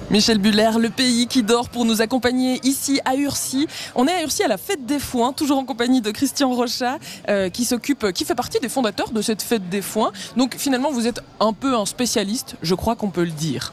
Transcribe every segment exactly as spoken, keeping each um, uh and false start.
Michel Buller, le pays qui dort pour nous accompagner ici à Urcy. On est à Urcy à la fête des foins, toujours en compagnie de Christian Rochat, euh, qui s'occupe, qui fait partie des fondateurs de cette fête des foins. Donc finalement, vous êtes un peu un spécialiste, je crois qu'on peut le dire.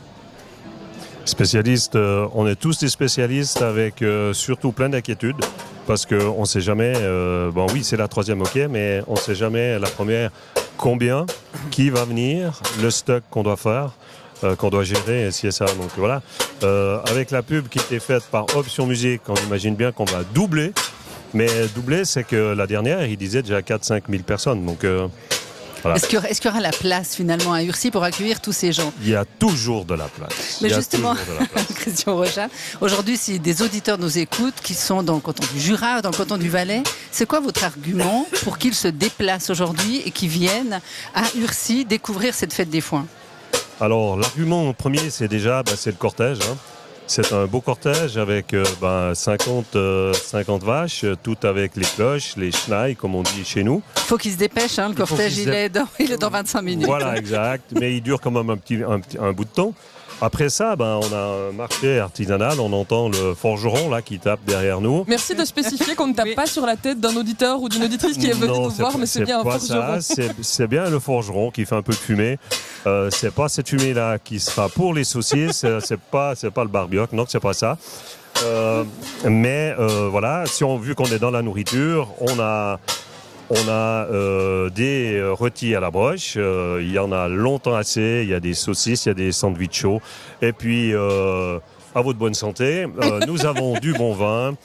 Spécialiste, euh, on est tous des spécialistes avec euh, surtout plein d'inquiétudes parce qu'on ne sait jamais, euh, bon oui c'est la troisième ok, mais on ne sait jamais la première combien, qui va venir, le stock qu'on doit faire. Euh, qu'on doit gérer, si et ça. Donc voilà. Euh, avec la pub qui était faite par Option Musique, on imagine bien qu'on va doubler. Mais doubler, c'est que la dernière, il disait déjà quatre à cinq mille personnes. Donc euh, voilà. Est-ce qu'il y aura, est-ce qu'il y aura la place finalement à Urcy pour accueillir tous ces gens ? Il y a toujours de la place. Mais Il y a justement, toujours de la place. Christian Rochat, aujourd'hui, si des auditeurs nous écoutent, qui sont dans le canton du Jura, dans le canton du Valais, c'est quoi votre argument pour qu'ils se déplacent aujourd'hui et qu'ils viennent à Urcy découvrir cette fête des foins ? Alors, l'argument premier, c'est déjà, bah, c'est le cortège. Hein. C'est un beau cortège avec euh, bah, cinquante, euh, cinquante vaches, tout avec les cloches, les chenilles, comme on dit chez nous. Il faut qu'il se dépêche, hein, le cortège, il, il, est dans, il est dans vingt-cinq minutes. Voilà, exact. Mais il dure quand même un, petit, un, petit, un bout de temps. Après ça, ben, on a un marché artisanal, on entend le forgeron là, qui tape derrière nous. Merci de spécifier qu'on ne tape pas sur la tête d'un auditeur ou d'une auditrice qui est venue nous voir, mais c'est, c'est bien un forgeron. C'est, c'est bien le forgeron qui fait un peu de fumée. Euh, c'est pas cette fumée-là qui sera pour les saucisses, c'est, c'est, pas, c'est pas le barbioc, non, c'est pas ça. Euh, mais euh, voilà, si on, vu qu'on est dans la nourriture, on a... On a euh, des rôtis à la broche, euh, il y en a longtemps assez, il y a des saucisses, il y a des sandwichs chauds. Et puis, euh, à votre bonne santé, euh, nous avons du bon vin.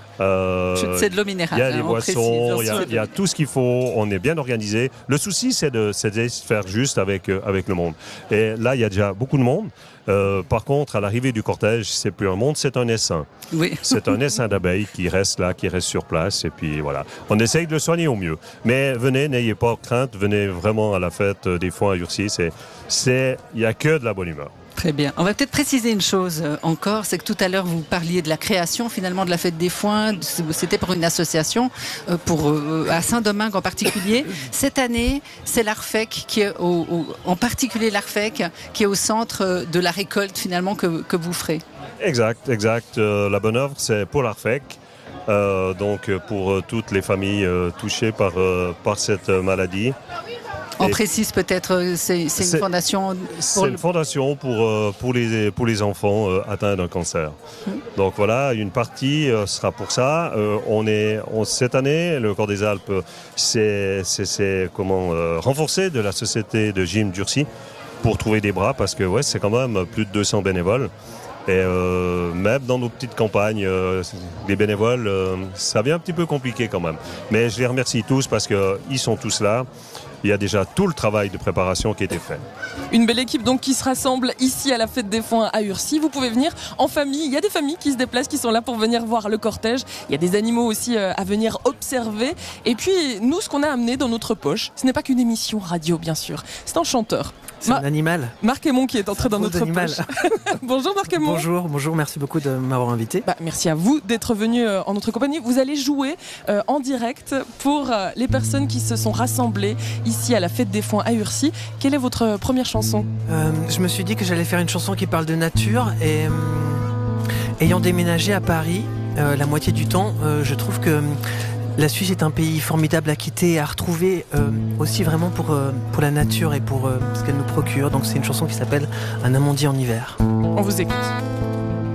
Euh, c'est de l'eau minérale. Il y a des hein, boissons, il y a, il y a tout ce qu'il faut, on est bien organisé. Le souci, c'est de, c'est de se faire juste avec, euh, avec le monde. Et là, il y a déjà beaucoup de monde. Euh, par contre, à l'arrivée du cortège, c'est plus un monde, c'est un essaim. Oui. C'est un essaim d'abeilles qui reste là, qui reste sur place. Et puis voilà, on essaye de le soigner au mieux. Mais venez, n'ayez pas crainte, venez vraiment à la fête des foins à Urcy. C'est, c'est, il n'y a que de la bonne humeur. Très bien. On va peut-être préciser une chose encore, c'est que tout à l'heure vous parliez de la création finalement de la fête des foins. C'était pour une association, pour à Saint-Domingue en particulier. Cette année, c'est l'Arfec qui est au, au, en particulier l'Arfec qui est au centre de la récolte finalement que, que vous ferez. Exact, exact. Euh, la bonne œuvre, c'est pour l'Arfec. Euh, donc pour euh, toutes les familles euh, touchées par euh, par cette maladie. On précise peut-être, c'est, c'est une c'est, fondation pour C'est une fondation pour, euh, pour, les, pour les enfants euh, atteints d'un cancer. Mmh. Donc voilà, une partie euh, sera pour ça. Euh, on est, on, cette année, le Corps des Alpes s'est c'est, c'est, comment, euh, renforcé de la société de gym d'Urcy pour trouver des bras parce que ouais, c'est quand même plus de deux cents bénévoles. Et euh, même dans nos petites campagnes, euh, les bénévoles, euh, ça devient un petit peu compliqué quand même. Mais je les remercie tous parce qu'ils sont tous là. Il y a déjà tout le travail de préparation qui a été fait. Une belle équipe donc qui se rassemble ici à la fête des foins à Urcy. Vous pouvez venir en famille. Il y a des familles qui se déplacent, qui sont là pour venir voir le cortège. Il y a des animaux aussi à venir observer. Et puis nous, ce qu'on a amené dans notre poche, ce n'est pas qu'une émission radio bien sûr. C'est un chanteur. C'est Ma- un animal. Marc Aymon qui est entré dans notre animal. poche. Bonjour Marc Aymon. Bonjour, bonjour, merci beaucoup de m'avoir invité. Bah, merci à vous d'être venu en notre compagnie. Vous allez jouer euh, en direct pour euh, les personnes qui se sont rassemblées ici à la fête des foins à Urcy. Quelle est votre première chanson ? euh, Je me suis dit que j'allais faire une chanson qui parle de nature et euh, ayant déménagé à Paris, euh, la moitié du temps, euh, je trouve que la Suisse est un pays formidable à quitter et à retrouver euh, aussi vraiment pour, euh, pour la nature et pour euh, ce qu'elle nous procure. Donc c'est une chanson qui s'appelle Un amandier en hiver. On vous écoute.